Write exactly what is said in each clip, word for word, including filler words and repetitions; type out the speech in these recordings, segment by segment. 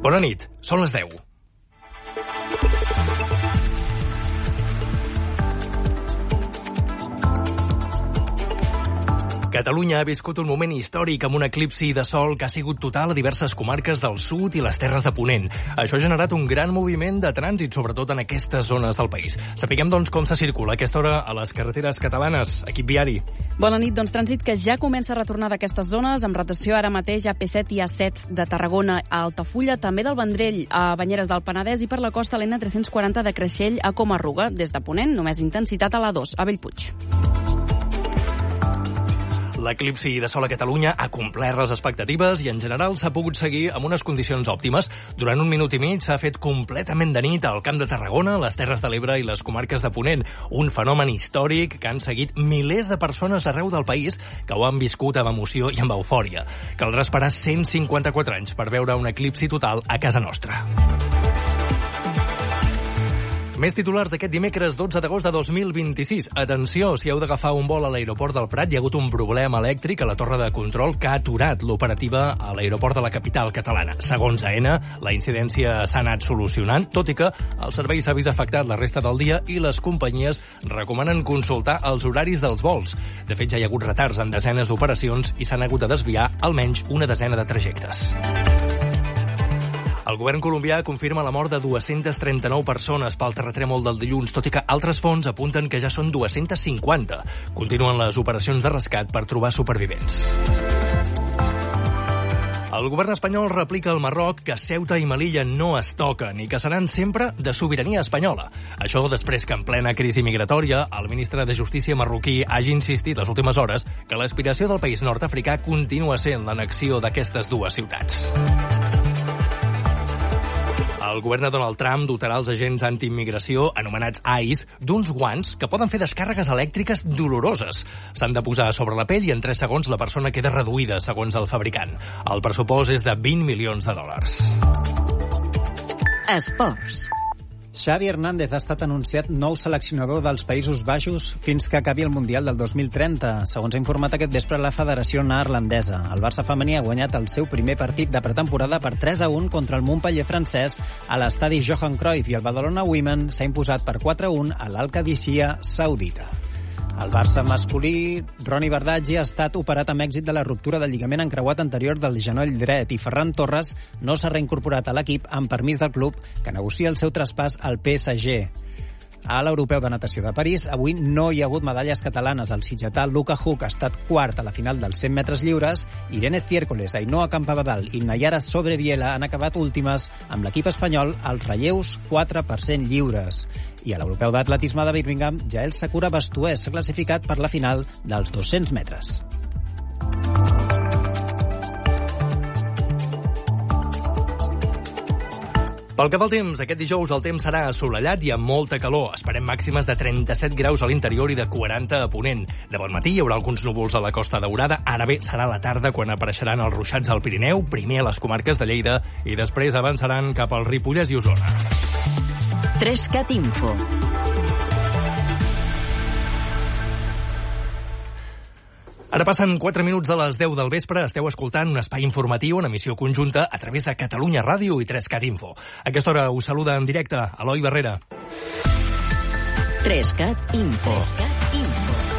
Bona nit, són les deu. Catalunya ha viscut un moment històric amb un eclipsi de sol que ha sigut total a diverses comarques del sud i les terres de Ponent. Això ha generat un gran moviment de trànsit, sobretot en aquestes zones del país. Sapiguem, doncs, com se circula a aquesta hora a les carreteres catalanes. Equip viari. Bona nit, doncs trànsit que ja comença a retornar d'aquestes zones, amb retenció ara mateix a P set i A set de Tarragona a Altafulla, també del Vendrell a Banyeres del Penedès i per la costa l'N tres-cents quaranta de Creixell a Comarruga. Des de Ponent, només intensitat a l'A dos, a Bellpuig. L'eclipsi de sol a Catalunya ha complert les expectatives i en general s'ha pogut seguir amb unes condicions òptimes. Durant un minut i mig s'ha fet completament de nit al Camp de Tarragona, les Terres de l'Ebre i les comarques de Ponent. Un fenomen històric que han seguit milers de persones arreu del país que ho han viscut amb emoció i amb eufòria. Caldrà esperar cent cinquanta-quatre anys per veure un eclipsi total a casa nostra. Més titulars d'aquest dimecres dotze d'agost de dos mil vint-i-sis. Atenció, si heu d'agafar un vol a l'aeroport del Prat, hi ha hagut un problema elèctric a la torre de control que ha aturat l'operativa a l'aeroport de la capital catalana. Segons Aena, la incidència s'ha anat solucionant, tot i que el servei s'ha vist afectat la resta del dia i les companyies recomanen consultar els horaris dels vols. De fet, ja hi ha hagut retards en desenes d'operacions i s'han hagut de desviar almenys una desena de trajectes. El govern colombià confirma la mort de dues-centes trenta-nou persones pel terratrèmol del dilluns, tot i que altres fonts apunten que ja són dues-centes cinquanta. Continuen les operacions de rescat per trobar supervivents. El govern espanyol replica al Marroc que Ceuta i Melilla no es toquen i que seran sempre de sobirania espanyola. Això després que en plena crisi migratòria el ministre de Justícia marroquí hagi insistit les últimes hores que l'aspiració del país nord-africà continua sent l'anexió d'aquestes dues ciutats. El govern de Donald Trump dotarà els agents antiimmigració, anomenats ICE, d'uns guants que poden fer descàrregues elèctriques doloroses. S'han de posar sobre la pell i en tres segons la persona queda reduïda, segons el fabricant. El pressupost és de vint milions de dòlars. Esports. Xavi Hernández ha estat anunciat nou seleccionador dels Països Baixos fins que acabi el Mundial del dos mil trenta, segons ha informat aquest vespre la Federació Neerlandesa. El Barça femení ha guanyat el seu primer partit de pretemporada per tres a un contra el Montpellier francès a l'estadi Johan Cruyff i el Badalona Women s'ha imposat per quatre a un a l'Al-Qadisiyah saudita. El Barça masculí, Roni Bardaggi, ha estat operat amb èxit de la ruptura del lligament encreuat anterior del genoll dret i Ferran Torres no s'ha reincorporat a l'equip amb permís del club que negocia el seu traspàs al P S G. A l'Europeu de Natació de París, avui no hi ha hagut medalles catalanes. El sitgetà Luka Huk ha estat quart a la final dels cent metres lliures. Irene Ciércoles, Ainhoa Campabadal i Nayara Sobreviela han acabat últimes amb l'equip espanyol als relleus quatre per cent lliures. I a l'Europeu d'Atletisme de Birmingham, Jael Sakura Bastués s'ha classificat per la final dels dos-cents metres. Pel que fa al temps, aquest dijous el temps serà assolellat i amb molta calor. Esperem màximes de trenta-set graus a l'interior i de quaranta a Ponent. De bon matí hi haurà alguns núvols a la Costa Daurada. Ara bé, serà a la tarda quan apareixeran els ruixats al Pirineu, primer a les comarques de Lleida i després avançaran cap al Ripollès i Osona. Trescat Info. Ara passen quatre minuts de les deu del vespre. Esteu escoltant un espai informatiu en emissió conjunta a través de Catalunya Ràdio i Trescat Info. A aquesta hora us saluda en directe Eloi Barrera. Trescat Info. Trescat Info.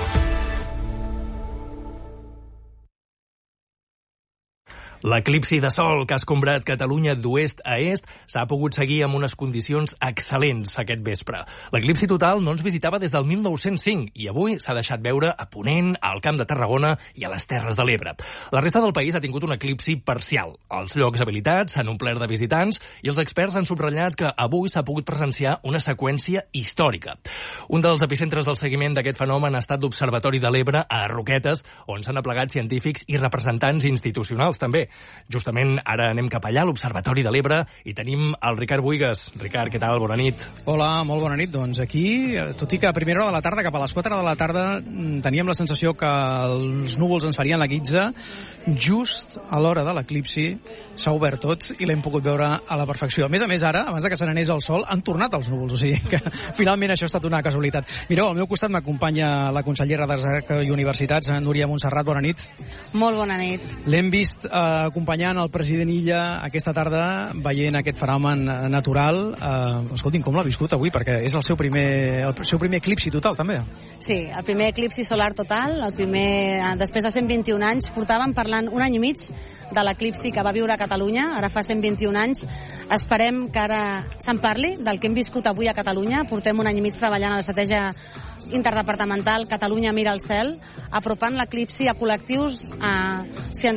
L'eclipsi de sol que ha escombrat Catalunya d'oest a est s'ha pogut seguir amb unes condicions excel·lents aquest vespre. L'eclipsi total no ens visitava des del mil nou-cents cinc i avui s'ha deixat veure a Ponent, al Camp de Tarragona i a les Terres de l'Ebre. La resta del país ha tingut un eclipsi parcial. Els llocs habilitats s'han omplert de visitants i els experts han subratllat que avui s'ha pogut presenciar una seqüència històrica. Un dels epicentres del seguiment d'aquest fenomen ha estat l'Observatori de l'Ebre a Roquetes, on s'han aplegat científics i representants institucionals també. Justament ara anem cap allà, a l'Observatori de l'Ebre, i tenim el Ricard Buigas. Ricard, què tal? Bona nit. Hola, molt bona nit. Doncs aquí, tot i que a primera hora de la tarda, cap a les quatre de la tarda, teníem la sensació que els núvols ens farien la guitza, just a l'hora de l'eclipsi s'ha obert tot i l'hem pogut veure a la perfecció. A més a més, ara, abans de que se n'anés el sol, han tornat els núvols, o sigui que finalment això ha estat una casualitat. Mireu, al meu costat m'acompanya la consellera de Recerca i Universitats, Núria Montserrat. Bona nit. Molt bona nit. L'hem vist eh, acompanyant el president Illa aquesta tarda, veient aquest fenomen natural. Eh, escolti'm, com l'ha viscut avui? Perquè és el seu primer, el seu primer eclipsi total, també. Sí, el primer eclipsi solar total, el primer, després de cent vint-i-un anys, portàvem parlant un any i mig de l'eclipsi que va viure a Catalunya, ara fa cent vint-i-un anys. Esperem que ara se'n parli del que hem viscut avui a Catalunya. Portem un any i mig treballant a l'estratègia interdepartamental Catalunya mira al cel, apropant l'eclipsi a col·lectius, a,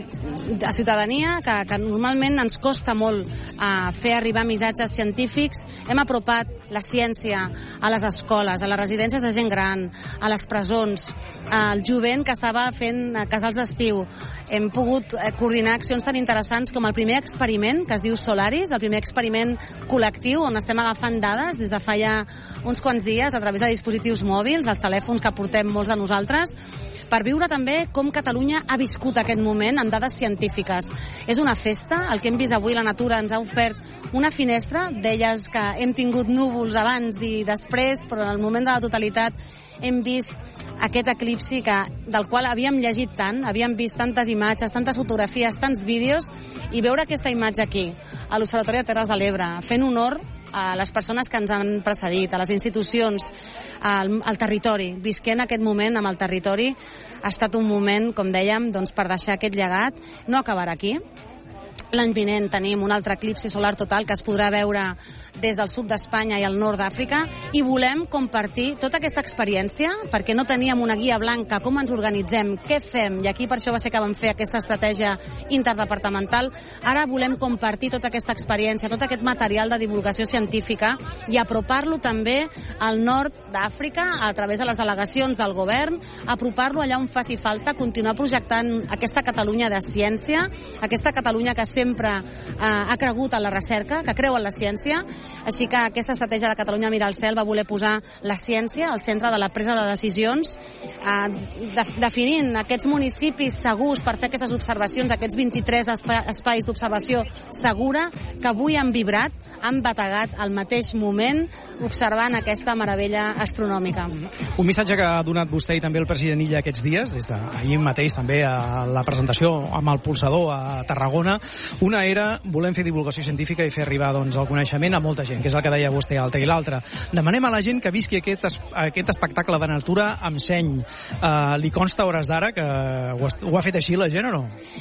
a ciutadania, que, que normalment ens costa molt a fer arribar missatges científics. Hem apropat la ciència a les escoles, a les residències de gent gran, a les presons, al jovent que estava fent casals d'estiu. Hem pogut coordinar accions tan interessants com el primer experiment, que es diu Solaris, el primer experiment col·lectiu, on estem agafant dades des de fa ja uns quants dies a través de dispositius mòbils, els telèfons que portem molts de nosaltres, per viure també com Catalunya ha viscut aquest moment amb dades científiques. És una festa, el que hem vist avui, la natura ens ha ofert una finestra, deies que hem tingut núvols abans i després, però en el moment de la totalitat hem vist aquest eclipsi que, del qual havíem llegit tant, havíem vist tantes imatges, tantes fotografies, tants vídeos, i veure aquesta imatge aquí, a l'Observatori de Terres de l'Ebre, fent honor a les persones que ens han precedit, a les institucions, al, al territori, visquent aquest moment amb el territori. Ha estat un moment, com dèiem, doncs, per deixar aquest llegat. No acabarà aquí. L'any vinent tenim un altre eclipsi solar total que es podrà veure des del sud d'Espanya i el nord d'Àfrica, i volem compartir tota aquesta experiència, perquè no teníem una guia blanca, com ens organitzem, què fem, i aquí per això va ser que vam fer aquesta estratègia interdepartamental. Ara volem compartir tota aquesta experiència, tot aquest material de divulgació científica, i apropar-lo també al nord d'Àfrica, a través de les delegacions del govern, apropar-lo allà on faci falta, continuar projectant aquesta Catalunya de ciència, aquesta Catalunya que sempre eh, ha cregut en la recerca, que creu en la ciència. Així que aquesta estratègia de Catalunya mira al cel va voler posar la ciència al centre de la presa de decisions, eh, de, definint aquests municipis segurs per fer aquestes observacions, aquests vint-i-tres espa, espais d'observació segura, que avui han vibrat, han bategat al mateix moment, observant aquesta meravella astronòmica. Un missatge que ha donat vostè i també el president Illa aquests dies, des d'ahir mateix també a la presentació amb el pulsador a Tarragona. Una era, volem fer divulgació científica i fer arribar doncs, el coneixement a molta gent, que és el que deia vostè, altre, i l'altre. Demanem a la gent que visqui aquest, aquest espectacle de natura amb seny. Uh, li consta a hores d'ara que ho, ho ha fet així la gent o no?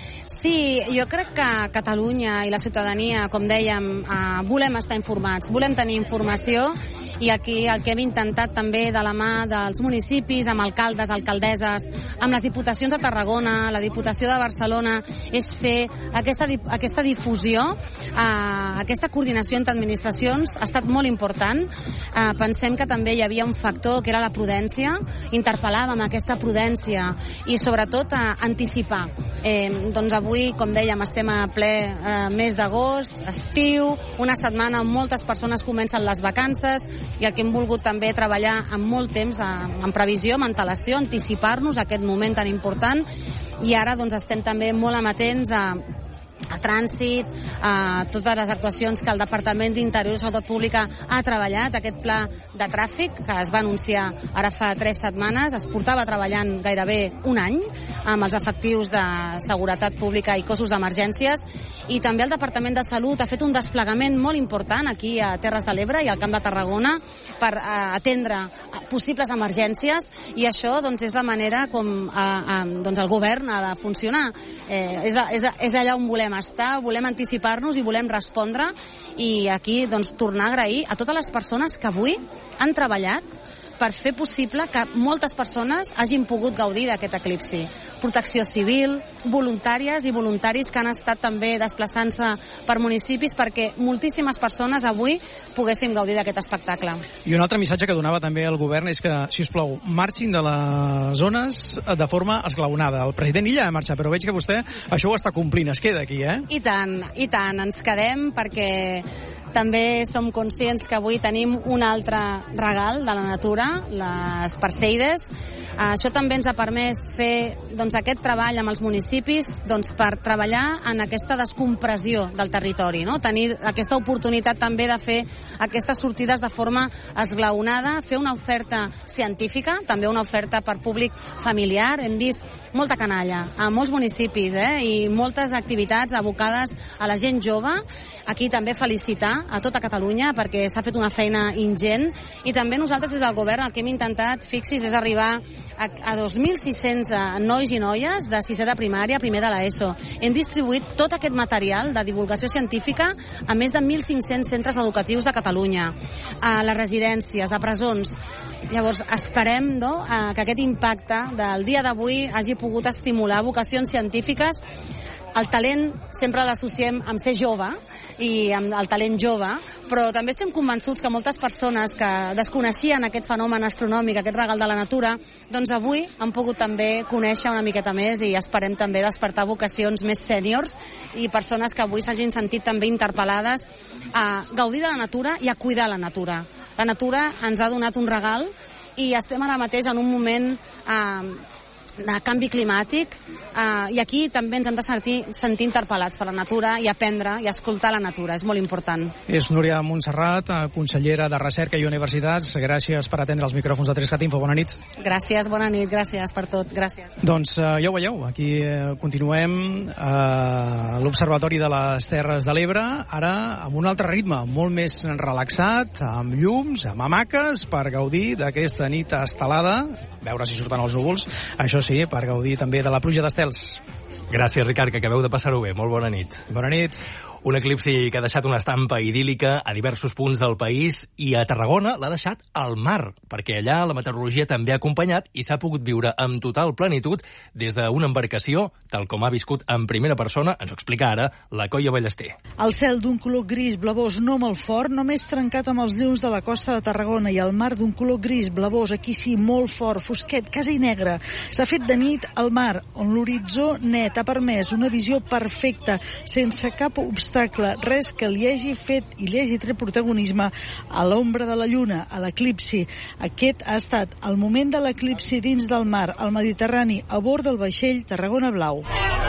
Sí, jo crec que Catalunya i la ciutadania, com dèiem, eh, volem estar informats, volem tenir informació, i aquí el que hem intentat també de la mà dels municipis, amb alcaldes, alcaldesses, amb les diputacions de Tarragona, la Diputació de Barcelona, és fer aquesta, aquesta difusió, eh, aquesta coordinació entre administracions ha estat molt important. Eh, pensem que també hi havia un factor que era la prudència, interpel·làvem aquesta prudència i sobretot a anticipar. Eh, doncs avui, com dèiem, estem a ple eh, mes d'agost, estiu, una setmana on moltes persones comencen les vacances, i el que hem volgut també treballar amb molt temps, en previsió, amb antelació, anticipar-nos a aquest moment tan important, i ara doncs estem també molt amatents a a trànsit, a totes les actuacions que el Departament d'Interior i Seguretat Pública ha treballat, aquest pla de tràfic que es va anunciar ara fa tres setmanes, es portava treballant gairebé un any amb els efectius de seguretat pública i cossos d'emergències, i també el Departament de Salut ha fet un desplegament molt important aquí a Terres de l'Ebre i al Camp de Tarragona per eh, atendre possibles emergències, i això doncs, és la manera com eh, eh, doncs, el govern ha de funcionar. Eh, és, és, és allà on volem estar, volem anticipar-nos i volem respondre, i aquí doncs, tornar a agrair a totes les persones que avui han treballat per fer possible que moltes persones hagin pogut gaudir d'aquest eclipsi. Protecció civil, voluntàries i voluntaris que han estat també desplaçant-se per municipis perquè moltíssimes persones avui poguéssim gaudir d'aquest espectacle. I un altre missatge que donava també el govern és que, si us plau, marxin de les zones de forma esglaonada. El president Illa ha marxat, però veig que vostè això ho està complint, es queda aquí, eh? I tant, i tant, ens quedem perquè també som conscients que avui tenim un altre regal de la natura, les perseides, Això també ens ha permès fer doncs, aquest treball amb els municipis doncs, per treballar en aquesta descompressió del territori, no? Tenir aquesta oportunitat també de fer aquestes sortides de forma esglaonada, fer una oferta científica, també una oferta per públic familiar. Hem vist molta canalla a molts municipis eh? i moltes activitats abocades a la gent jove. Aquí també felicitar a tota Catalunya perquè s'ha fet una feina ingent i també nosaltres des del govern el que hem intentat, fixis, és arribar a, a dos mil sis-cents nois i noies de sisè de primària a primer de l'ESO. Hem distribuït tot aquest material de divulgació científica a més de mil cinc-cents centres educatius de Catalunya, a les residències, a presons. Llavors, esperem no, que aquest impacte del dia d'avui hagi pogut estimular vocacions científiques. El talent sempre l'associem amb ser jove i amb el talent jove, però també estem convençuts que moltes persones que desconeixien aquest fenomen astronòmic, aquest regal de la natura, doncs avui han pogut també conèixer una miqueta més i esperem també despertar vocacions més sèniors i persones que avui s'hagin sentit també interpel·lades a gaudir de la natura i a cuidar la natura. La natura ens ha donat un regal i estem ara mateix en un moment eh, de canvi climàtic eh, i aquí també ens hem de sentir, sentir interpel·lats per la natura i aprendre i escoltar la natura, és molt important. És Núria Montserrat, consellera de Recerca i Universitats. Gràcies per atendre els micròfons de tres cat info. Bona nit. Gràcies, bona nit, gràcies per tot, gràcies. Doncs eh, ja ho veieu, aquí eh, continuem eh, a l'Observatori de les Terres de l'Ebre, ara amb un altre ritme, molt més relaxat, amb llums, amb hamaques, per gaudir d'aquesta nit estelada, veure si surten els núvols, això sí, per gaudir també de la pluja d'estels. Gràcies, Ricard, que acabeu de passar-ho bé. Molt bona nit. Bona nit. Un eclipsi que ha deixat una estampa idíl·lica a diversos punts del país i a Tarragona l'ha deixat al mar, perquè allà la meteorologia també ha acompanyat i s'ha pogut viure amb total plenitud des d'una embarcació, tal com ha viscut en primera persona, ens ho explica ara la Coia Ballester. El cel d'un color gris blavós no molt fort, només trencat amb els llums de la costa de Tarragona, i el mar d'un color gris blavós, aquí sí, molt fort, fosquet, quasi negre. S'ha fet de nit al mar, on l'horitzó net ha permès una visió perfecta, sense cap obstacle, res que li hagi fet i li hagi tret protagonisme a l'ombra de la lluna, a l'eclipsi. Aquest ha estat el moment de l'eclipsi dins del mar, al Mediterrani, a bord del vaixell Tarragona Blau.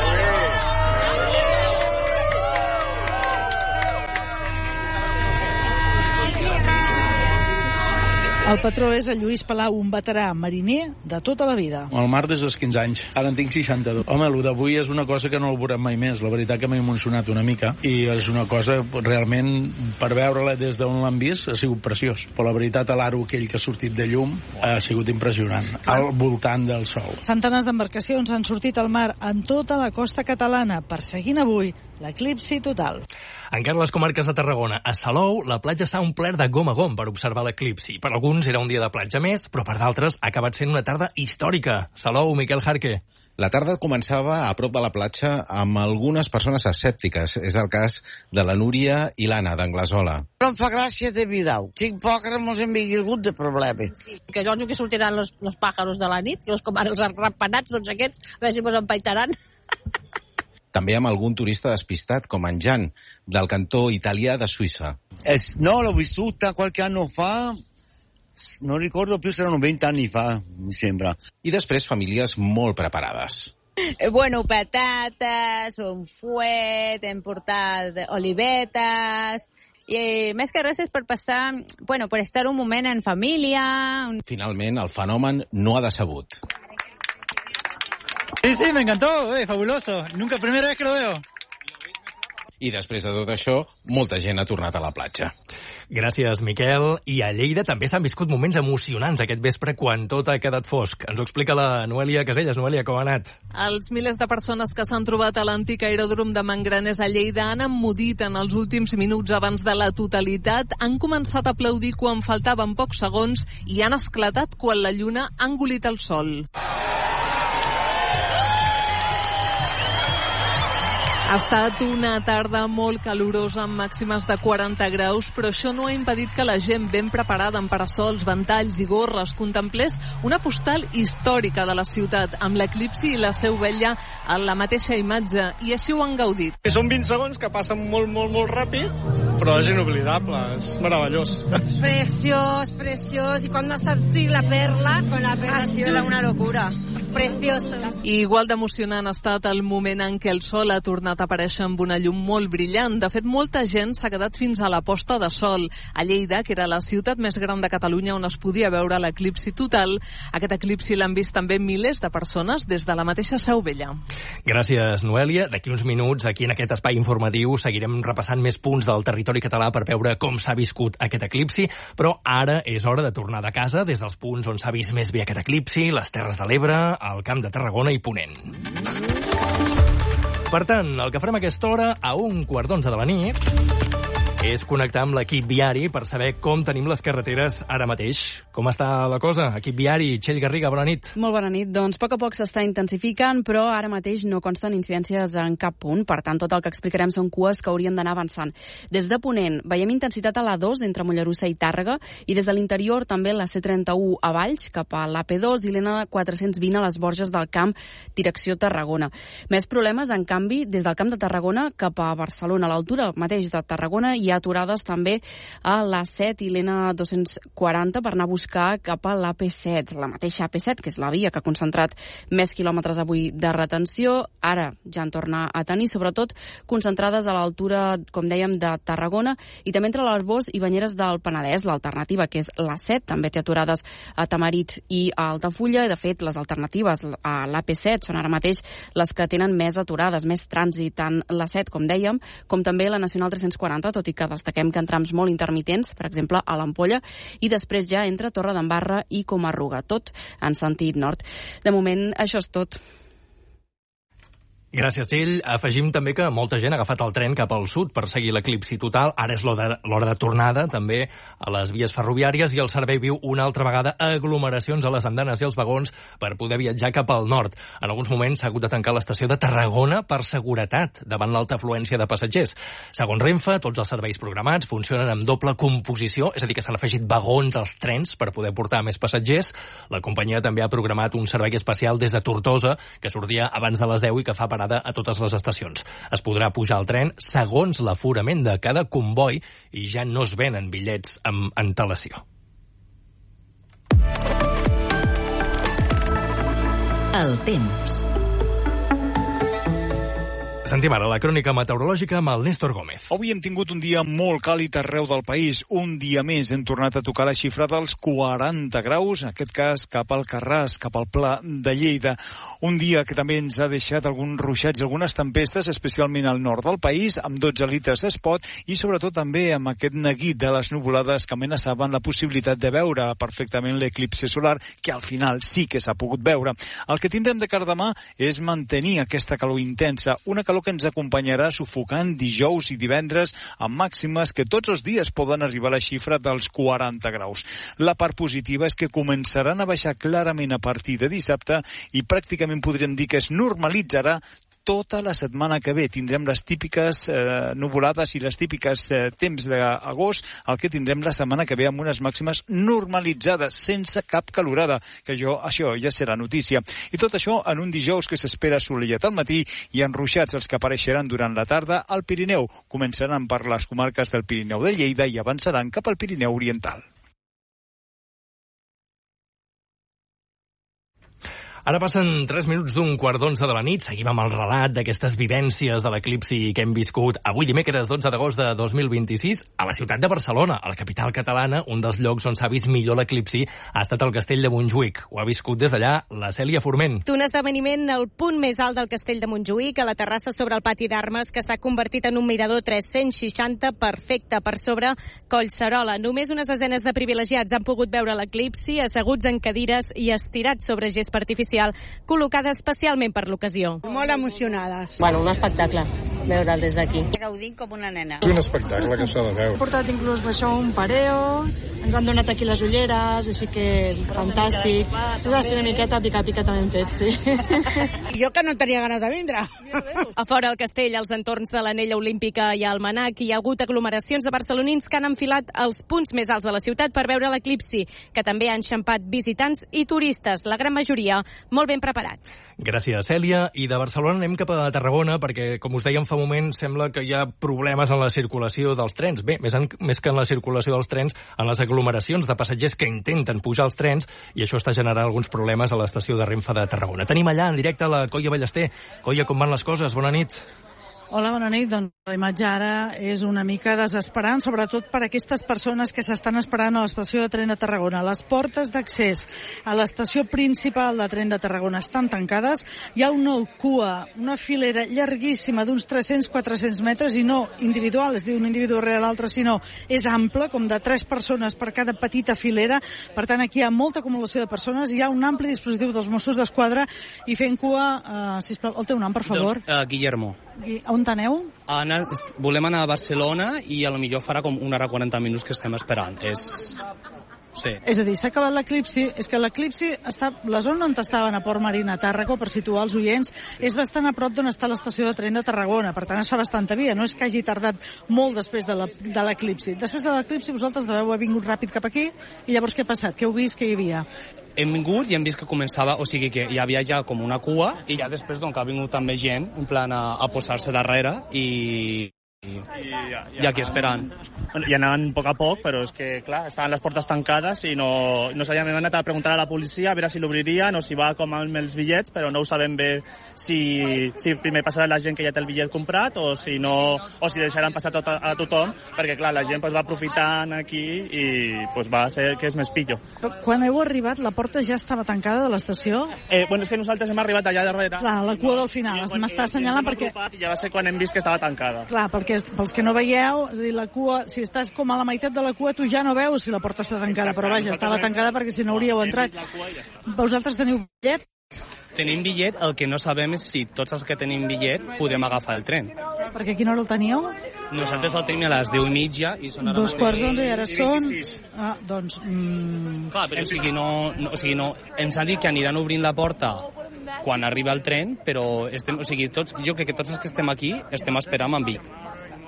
El patró és el Lluís Palau, un veterà mariner de tota la vida. Al mar des dels quinze anys. Ara en tinc seixanta-dos. Home, el d'avui és una cosa que no el veurem mai més. La veritat que m'he emocionat una mica. I és una cosa, realment, per veure-la des d'on l'han vist, ha sigut preciós. Però la veritat, l'aro aquell que ha sortit de llum ha sigut impressionant. Al voltant del sol. Centenars d'embarcacions han sortit al mar en tota la costa catalana, perseguint avui l'eclipsi total. Encara a les comarques de Tarragona, a Salou, la platja s'ha omplert de gom a gom per observar l'eclipsi. Per alguns era un dia de platja més, però per d'altres ha acabat sent una tarda històrica. Salou, Miquel Jarque. La tarda començava a prop de la platja amb algunes persones escèptiques. És el cas de la Núria i l'Anna, d'Anglesola. Però em fa gràcia de mirar-ho. Cinc pocs mos hem vingut de problemes. Sí, que allò que sortiran los, los pájaros de la nit, que els com ara els arrapanats, doncs aquests, a veure si mos empaitaran. També amb algun turista despistat, com en Jan, del cantó italià de Suïssa. Es, no, l'ho vissuta qualche anno fa, non ricordo più se erano venti anni fa, mi sembra. I després famílies molt preparades. Bueno, patates, un fuet, hem portat olivetes, i més que res és per passar, bueno, per estar un moment en família. Finalment, el fenomen no ha decebut. Sí, sí, me encantó, eh, fabuloso. Nunca, primera vez que lo veo. I després de tot això, molta gent ha tornat a la platja. Gràcies, Miquel. I a Lleida també s'han viscut moments emocionants aquest vespre quan tot ha quedat fosc. Ens ho explica la Noelia Casellas. Noelia, com ha anat? Els milers de persones que s'han trobat a l'antic aeròdrom de Mangranes a Lleida han emmudit en els últims minuts abans de la totalitat, han començat a aplaudir quan faltaven pocs segons i han esclatat quan la lluna ha engolit el sol. Ha estat una tarda molt calorosa amb màximes de quaranta graus, però això no ha impedit que la gent ben preparada amb parasols, ventalls i gorres contemplés una postal històrica de la ciutat, amb l'eclipsi i la Seu Vella en la mateixa imatge, i així ho han gaudit. Són vint segons que passen molt, molt, molt ràpid, però és inoblidable, és meravellós. Preciós, preciós, i quan ha sortit la perla, con la perla ha sido una locura. Precioso. I igual d'emocionant ha estat el moment en què el sol ha tornat a aparèixer amb una llum molt brillant. De fet, molta gent s'ha quedat fins a la posta de sol. A Lleida, que era la ciutat més gran de Catalunya on es podia veure l'eclipsi total, aquest eclipsi l'han vist també milers de persones des de la mateixa Seu Vella. Gràcies, Noèlia. D'aquí uns minuts, aquí en aquest espai informatiu, seguirem repassant més punts del territori català per veure com s'ha viscut aquest eclipsi, però ara és hora de tornar de casa des dels punts on s'ha vist més bé aquest eclipsi, les Terres de l'Ebre, al Camp de Tarragona i Ponent. Per tant, el que farem a aquesta hora, a un quart d'onze de la nit, és connectar amb l'equip viari per saber com tenim les carreteres ara mateix. Com està la cosa? Equip viari, Txell Garriga, bona nit. Molt bona nit. Doncs a poc a poc s'està intensificant, però ara mateix no consten incidències en cap punt. Per tant, tot el que explicarem són cues que haurien d'anar avançant. Des de Ponent veiem intensitat a l'A dos entre Mollerussa i Tàrrega, i des de l'interior també la C trenta-u a Valls, cap a l'A P dos i l'N quatre-cents vint a les Borges del Camp, direcció Tarragona. Més problemes, en canvi, des del Camp de Tarragona cap a Barcelona. A l'altura mateix de Tarragona hi ha aturades també a l'A set i l'N dos-cents quaranta per anar a buscar cap a l'A P set, la mateixa A P set, que és la via que ha concentrat més quilòmetres avui de retenció. Ara ja en torna a tenir, sobretot concentrades a l'altura, com dèiem, de Tarragona i també entre l'Arbós i Banyeres del Penedès. L'alternativa, que és l'A set, també té aturades a Tamarit i a Altafulla, i de fet les alternatives a l'A P set són ara mateix les que tenen més aturades, més trànsit, tant l'A set, com dèiem, com també la Nacional tres-cents quaranta, tot i que destaquem que en trams molt intermitents, per exemple a l'Ampolla, i després ja entre Torredembarra i Comarruga, tot en sentit nord. De moment, això és tot. Gràcies, Txell. Afegim també que molta gent ha agafat el tren cap al sud per seguir l'eclipsi total. Ara és l'hora de tornada, també, a les vies ferroviàries, i el servei viu una altra vegada aglomeracions a les andanes i els vagons per poder viatjar cap al nord. En alguns moments s'ha hagut de tancar l'estació de Tarragona per seguretat davant l'alta afluència de passatgers. Segons Renfe, tots els serveis programats funcionen amb doble composició, és a dir, que s'han afegit vagons als trens per poder portar més passatgers. La companyia també ha programat un servei especial des de Tortosa, que sortia abans de les deu i que fa parada a totes les estacions. Es podrà pujar al tren segons l'aforament de cada comboi i ja no es venen bitllets amb antelació. El temps. Sentim ara la crònica meteorològica amb el Néstor Gómez. Avui hem tingut un dia molt càlid arreu del país. Un dia més hem tornat a tocar la xifra dels quaranta graus, en aquest cas cap al Carràs, cap al Pla de Lleida. Un dia que també ens ha deixat alguns ruixats i algunes tempestes, especialment al nord del país, amb dotze litres d'espot, i sobretot també amb aquest neguit de les nuvolades que amenaçaven la possibilitat de veure perfectament l'eclipsi solar, que al final sí que s'ha pogut veure. El que tindrem de cara demà és mantenir aquesta calor intensa, una calor que ens acompanyarà sufocant dijous i divendres amb màximes que tots els dies poden arribar a la xifra dels quaranta graus. La part positiva és que començaran a baixar clarament a partir de dissabte i pràcticament podríem dir que es normalitzarà tota la setmana que ve. Tindrem les típiques eh, nuvolades i les típiques eh, temps d'agost, el que tindrem la setmana que ve amb unes màximes normalitzades, sense cap calorada, que jo, això ja serà notícia. I tot això en un dijous que s'espera assolellat al matí i enruixats els que apareixeran durant la tarda al Pirineu. Començaran per les comarques del Pirineu de Lleida i avançaran cap al Pirineu Oriental. Ara passen tres minuts d'un quart d'onze de la nit. Seguim amb el relat d'aquestes vivències de l'eclipsi que hem viscut avui dimecres dotze d'agost de dos mil vint-i-sis a la ciutat de Barcelona, a la capital catalana. Un dels llocs on s'ha vist millor l'eclipsi ha estat el castell de Montjuïc. Ho ha viscut des d'allà la Cèlia Forment. Un esdeveniment al punt més alt del castell de Montjuïc, a la terrassa sobre el pati d'armes, que s'ha convertit en un mirador tres-cents seixanta perfecte per sobre Collserola. Només unes desenes de privilegiats han pogut veure l'eclipsi asseguts en cadires i estirats sobre gespa artificial col·locada especialment per l'ocasió. Molt emocionades. Bueno, un espectacle. veure'l des d'aquí. Gaudint com una nena. És un espectacle que s'ha de veure. Hem portat inclús això, un pareo, ens han donat aquí les ulleres, així que fantàstic. És així una miqueta pica-pica també en fet, sí. Jo que no tenia ganes de vindre. A fora del castell, als entorns de l'anella olímpica i al Manac, hi ha hagut aglomeracions de barcelonins que han enfilat els punts més alts de la ciutat per veure l'eclipsi, que també han enxampat visitants i turistes, la gran majoria molt ben preparats. Gràcies, Cèlia. I de Barcelona anem cap a Tarragona, perquè, com us dèiem fa un moment, sembla que hi ha problemes en la circulació dels trens. Bé, més, en, més que en la circulació dels trens, en les aglomeracions de passatgers que intenten pujar als trens, i això està generant alguns problemes a l'estació de Renfe de Tarragona. Tenim allà, en directe, la Coia Ballester. Coia, com van les coses? Bona nit. Hola, bona nit. Doncs la imatge ara és una mica desesperant, sobretot per a aquestes persones que s'estan esperant a l'estació de tren de Tarragona. Les portes d'accés a l'estació principal de tren de Tarragona estan tancades. Hi ha una cua, una filera llarguíssima d'uns tres-cents a quatre-cents metres, i no individual, és dir, un individu rere l'altre, sinó és ample, com de tres persones per cada petita filera. Per tant, aquí hi ha molta acumulació de persones. Hi ha un ampli dispositiu dels Mossos d'Esquadra i fent cua, uh, sisplau, el teu nom, per favor. Doncs, uh, Guillermo. On t'aneu? Anar, volem anar a Barcelona i a lo millor farà com una hora quaranta minuts que estem esperant. És... Sí. És a dir, s'ha acabat l'eclipsi. És que l'eclipsi està... La zona on estaven a Port Marina, Tàrraco, per situar els oients, és bastant a prop d'on està l'estació de tren de Tarragona. Per tant, es fa bastanta via. No és que hagi tardat molt després de l'eclipsi. Després de l'eclipsi, vosaltres deveu haver vingut ràpid cap aquí, i llavors què ha passat? Què heu vist que hi havia? Hem vingut i hem vist que començava, o sigui que hi havia ja com una cua, i ja després doncs, ha vingut també gent, en plan a, a posar-se darrere, i... I, I, ja, ja, i aquí esperant. Bueno, i anaven a poc a poc, però és que, clar, estaven les portes tancades i no, no sabíem, hem anat a preguntar a la policia a veure si l'obririen o si va com amb els bitllets, però no ho sabem bé si, si primer passarà la gent que ja té el bitllet comprat o si no, o si deixaran passar tot a, a tothom, perquè, clar, la gent pues, va aprofitant aquí i pues, va ser que és més pillo. Quan heu arribat, la porta ja estava tancada de l'estació? Eh, bueno, és que nosaltres hem arribat allà darrere. Clar, la cua del final, bueno, m'està assenyalant perquè... I ja va ser quan hem vist que estava tancada. Clar, perquè pels que no veieu, és a dir, la cua, si estàs com a la meitat de la cua, tu ja no veus si la porta està tancada, però vaja, estava tancada perquè si no hauríeu entrat. Vosaltres teniu bitllet? Tenim bitllet, el que no sabem és si tots els que tenim bitllet podem agafar el tren. Perquè a quina hora el teníeu? Nosaltres el tenim a les deu i mitja i són ara Dos quarts d'onze i ara són... Ah, doncs... Mm... Clar, però o sigui, no, no, o sigui, no, ens han dit que aniran obrint la porta quan arriba el tren, però estem, o sigui, tots, jo crec que tots els que estem aquí estem esperant amb Vic.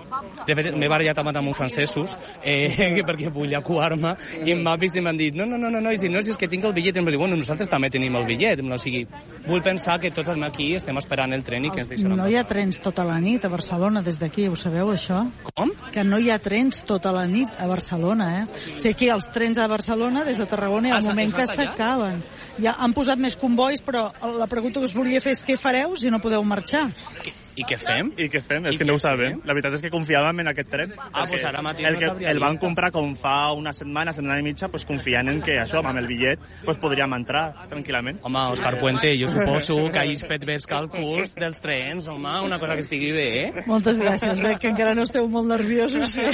De fet, m'he barallat amb uns francesos eh, perquè volia coar-me i m'ha vist i m'han dit no, no, no, no, no, i no, si és que tinc el bitllet i em va dir, bueno, nosaltres també tenim el bitllet, o sigui, vull pensar que tots aquí estem esperant el tren i que ens deixaran No hi ha trens tota la nit a Barcelona des d'aquí, ho sabeu això? Com? Que no hi ha trens tota la nit a Barcelona, eh? O sigui, aquí els trens a Barcelona des de Tarragona hi ha un moment que s'acaben. Ja han posat més convois, però la pregunta que us volia fer és què fareu si no podeu marxar? I què fem? I què fem? És que no ho sabem. La veritat és que confiàvem en aquest tren. Ah, doncs ara mateix el, que, no el van comprar com fa una setmana, setmana i mitja, pues, confiant en que això, amb el bitllet, pues, podríem entrar tranquil·lament. Home, Òscar Puente, jo suposo que hagis fet bé els càlculs dels trens, home, una cosa que estigui bé, eh? Moltes gràcies, veig que encara no esteu molt nerviosos. Sí.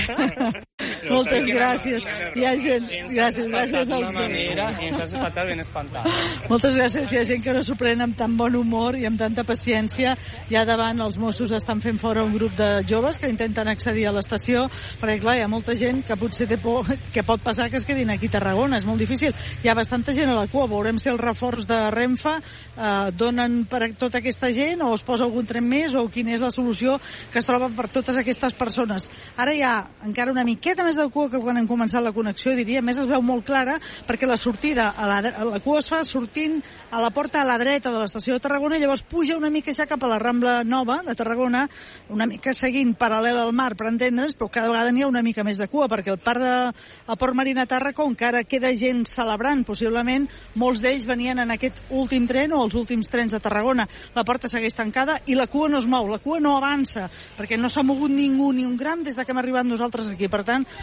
Moltes gràcies. Hi ha gent... Gràcies, gràcies als dos. I ens has espantat ben espantat. Moltes gràcies. Hi ha gent que no s'ho pren amb tan bon humor i amb tanta paciència. Ja davant els Mossos estan fent fora un grup de joves que intenten accedir a l'estació, perquè clar, hi ha molta gent que potser té por que pot passar que es quedin aquí a Tarragona, és molt difícil. Hi ha bastanta gent a la cua, veurem si el reforç de Renfe eh, donen per a tota aquesta gent o es posa algun tren més o quina és la solució que es troba per totes aquestes persones. Ara hi ha encara una miqueta més de cua que quan hem començat la connexió, diria, més es veu molt clara perquè la sortida, a la, a la cua es fa sortint a la porta a la dreta de l'estació de Tarragona i llavors puja una mica ja cap a la Rambla Nova de Tarragona, una mica seguint paral·lel al mar per entendre's, però cada vegada n'hi ha una mica més de cua, perquè el parc de el Port Marina Tàrraco encara queda gent celebrant, possiblement molts d'ells venien en aquest últim tren o els últims trens de Tarragona. La porta segueix tancada i la cua no es mou, la cua no avança, perquè no s'ha mogut ningú ni un gram des que hem arribat nosaltres aquí. Per tant,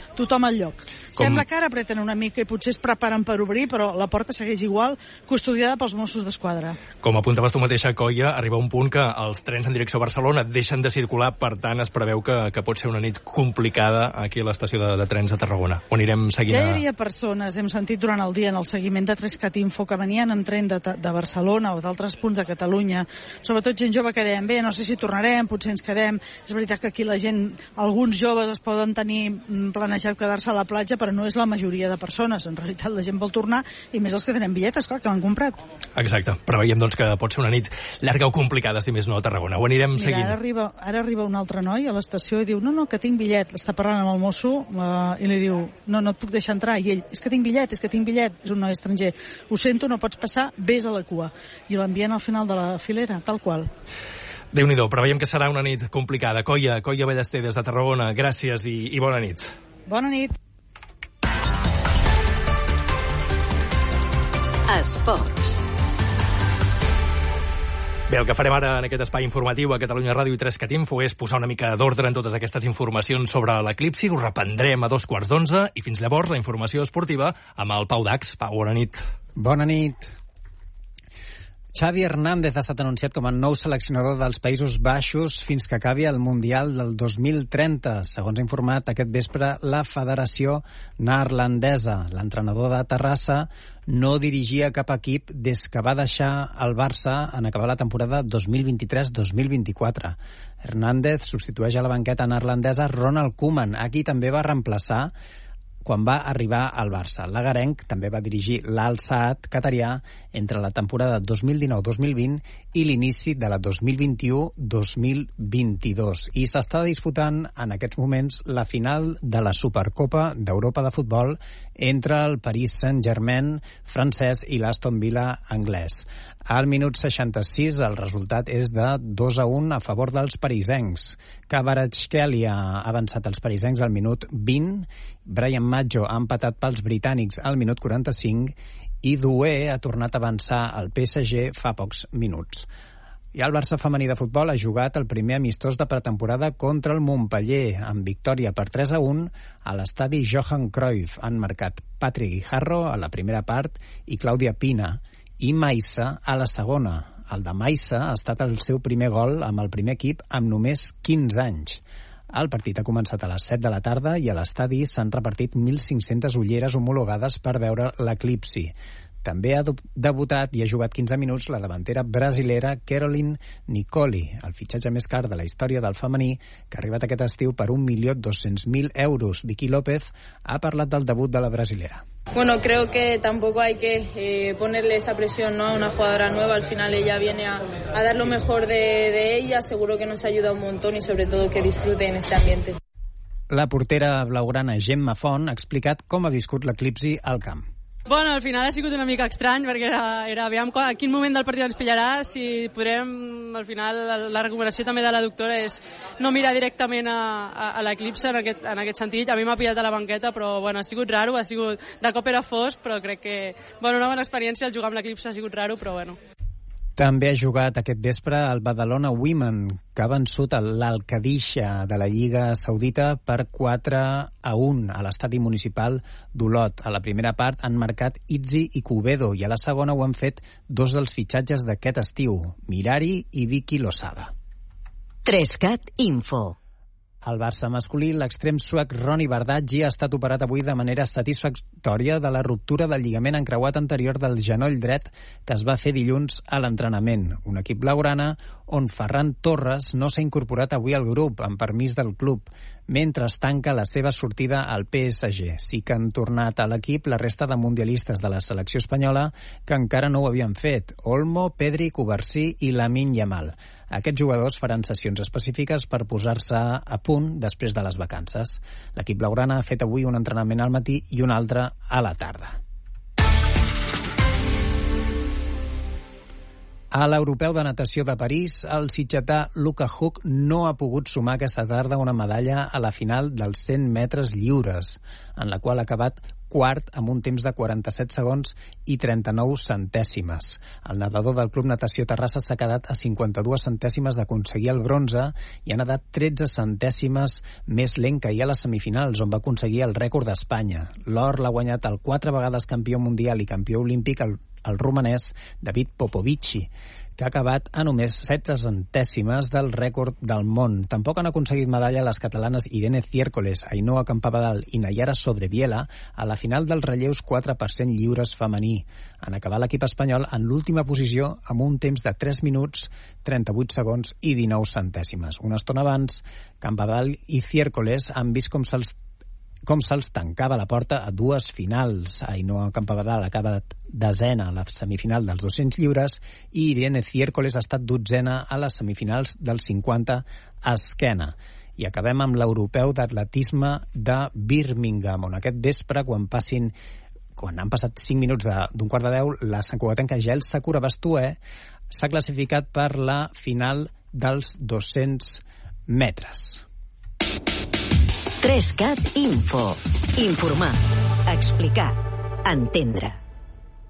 tothom al lloc. Com... Sembla que ara apreten una mica i potser es preparen per obrir, però la porta segueix igual, custodiada pels Mossos d'Esquadra. Com apuntaves tu mateixa, Coia, arriba un punt que els trens en direcció a Barcelona deixen de circular, per tant es preveu que, que pot ser una nit complicada aquí a l'estació de, de trens de Tarragona. On anirem seguint... Ja hi havia persones, hem sentit durant el dia en el seguiment de Trescat Info, que venien amb tren de, de Barcelona o d'altres punts de Catalunya, sobretot gent jove que deien, bé, no sé si tornarem, potser ens quedem. És veritat que aquí la gent, alguns joves es poden tenir planejat quedar-se a la platja, però no és la majoria de persones. En realitat la gent vol tornar, i més els que tenen bitlletes, clar, que l'han comprat. Exacte. Preveiem, doncs, que pot ser una nit llarga o complicada, si més no, a Tarragona. Ho anirem Mira, seguint. Ara arriba, ara arriba un altre noi a l'estació i diu, no, no, que tinc bitllet. Està parlant amb el mosso uh, i li diu, no, no et puc deixar entrar. I ell, és que tinc bitllet, és que tinc bitllet. És un noi estranger. Ho sento, no pots passar, vés a la cua. I l'envien al final de la filera, tal qual. Déu-n'hi-do, preveiem que serà una nit complicada. Coia, Coia Ballester, des de Tarragona, gràcies i, i bona nit. Bona nit. Esports. Bé, el que farem ara en aquest espai informatiu a Catalunya Ràdio i Trescat Info és posar una mica d'ordre en totes aquestes informacions sobre l'eclipsi. Ho reprendrem a dos quarts d'onze i fins llavors la informació esportiva amb el Pau Dax. Pau, bona nit. Bona nit. Xavi Hernández ha estat anunciat com a nou seleccionador dels Països Baixos fins que acabi el Mundial del dos mil trenta, segons ha informat aquest vespre la Federació Neerlandesa. L'entrenador de Terrassa no dirigia cap equip des que va deixar el Barça en acabar la temporada dos mil vint-i-tres dos mil vint-i-quatre. Hernández substitueix a la banqueta neerlandesa Ronald Koeman, a qui també va reemplaçar quan va arribar al Barça. L'agarenc també va dirigir l'Al Saad catarià entre la temporada dos mil dinou dos mil vint i l'inici de la dos mil vint-i-u dos mil vint-i-dos. I s'està disputant en aquests moments la final de la Supercopa d'Europa de futbol entre el Paris Saint-Germain francès i l'Aston Villa anglès. Al minut seixanta-sis el resultat és de dos a un a favor dels parisencs. Kvaratskhelia ha avançat els parisencs al minut vint, Brian Maggio ha empatat pels britànics al minut quaranta-cinc i Doué ha tornat a avançar al P S G fa pocs minuts. I el Barça femení de futbol ha jugat el primer amistós de pretemporada contra el Montpeller, amb victòria per tres a un a l'estadi Johan Cruyff. Han marcat Patrick Guijarro a la primera part i Clàudia Pina, i Maissa a la segona. El de Maissa ha estat el seu primer gol amb el primer equip amb només quinze anys. El partit ha començat a les set de la tarda i a l'estadi s'han repartit mil cinc-centes ulleres homologades per veure l'eclipsi. També ha debutat i ha jugat quinze minuts la davantera brasilera Caroline Nicoli, el fitxatge més car de la història del femení, que ha arribat aquest estiu per un milió dos-cents mil euros. Vicky López ha parlat del debut de la brasilera. Bueno, creo que tampoco hay que eh, ponerle esa presión, ¿no?, a una jugadora nueva. Al final ella viene a, a dar lo mejor de, de ella. Seguro que nos ayuda un montón y sobre todo que disfrute en este ambiente. La portera blaugrana Gemma Font ha explicat com ha viscut l'eclipsi al camp. Bueno, al final ha sigut una mica estrany perquè era, era aviam a quin moment del partit ens pillarà, si podrem, al final la, la recomanació també de la doctora és no mirar directament a, a, a l'eclipse en aquest, en aquest sentit. A mi m'ha pillat a la banqueta, però bueno, ha sigut raro, ha sigut, de cop era fosc, però crec que, bueno, una bona experiència, el jugar amb l'eclipse ha sigut raro, però bueno. També ha jugat aquest vespre el Badalona Women, que ha vençut l'Alcadisha de la Lliga Saudita per quatre a un a l'estadi municipal d'Olot. A la primera part han marcat Itzi i Cubedo i a la segona ho han fet dos dels fitxatges d'aquest estiu, Mirari i Vicky Losada. Trescat Info. Al Barça masculí, l'extrem suec Ronny Bardghji ha estat operat avui de manera satisfactòria de la ruptura del lligament encreuat anterior del genoll dret que es va fer dilluns a l'entrenament. Un equip blaugrana on Ferran Torres no s'ha incorporat avui al grup, amb permís del club, mentre es tanca la seva sortida al P S G. Sí que han tornat a l'equip la resta de mundialistes de la selecció espanyola que encara no ho havien fet: Olmo, Pedri, Cubarsí i Lamine Yamal. Aquests jugadors faran sessions específiques per posar-se a punt després de les vacances. L'equip blaugrana ha fet avui un entrenament al matí i un altre a la tarda. A l'Europeu de Natació de París, el sitgetà Luca Huck no ha pogut sumar aquesta tarda una medalla a la final dels cent metres lliures, en la qual ha acabat quart amb un temps de quaranta-set segons i trenta-nou centèsimes. El nedador del Club Natació Terrassa s'ha quedat a cinquanta-dues centèsimes d'aconseguir el bronze i ha nedat tretze centèsimes més lent que ahir a les semifinals, on va aconseguir el rècord d'Espanya. L'or l'ha guanyat el quatre vegades campió mundial i campió olímpic el, el romanès David Popovici, que ha acabat a només setze centèsimes del rècord del món. Tampoc han aconseguit medalla les catalanes Irene Ciércoles, Ainhoa Campabadal i Nayara Sobreviela a la final dels relleus quatre per cent lliures femení. En acabar l'equip espanyol en l'última posició amb un temps de tres minuts, trenta-vuit segons i dinou centèsimes. Una estona abans, Campabadal i Ciércoles han vist com se'ls com se'ls tancava la porta a dues finals. Ainhoa Campabadal ha acabat desena a la semifinal dels dos-cents lliures i Irene Ciércoles ha estat dotzena a les semifinals dels cinquanta a esquena. I acabem amb l'europeu d'atletisme de Birmingham, on aquest vespre, quan passin quan han passat cinc minuts d'un quart de deu, la santcugatenca Gel Sakura Bastué s'ha classificat per la final dels dos-cents metres. tres cat Info. Informar, explicar, entendre.